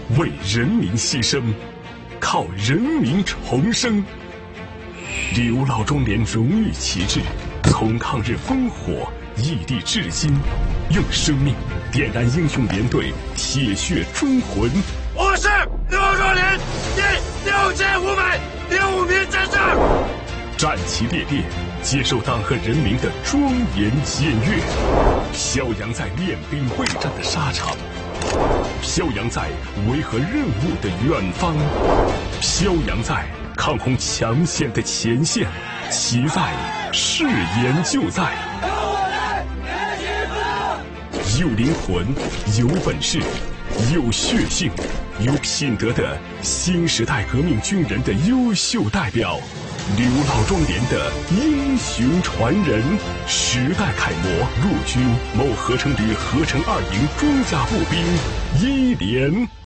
为人民牺牲，靠人民重生。刘老庄连荣誉旗帜，从抗日烽火屹立至今，用生命点燃英雄连队铁血忠魂。 我是刘老庄连第6506名战士， 战旗猎猎，接受党和人民的庄严检阅，飘扬在练兵备战的沙场，飘扬在维和任务的远方，飘扬在抗洪抢险的前线，其在誓言就在。有灵魂，有本事，有血性，有品德的新时代革命军人的优秀代表，刘老庄连的英雄传人，时代楷模，陆军某合成旅合成2营装甲步兵1连。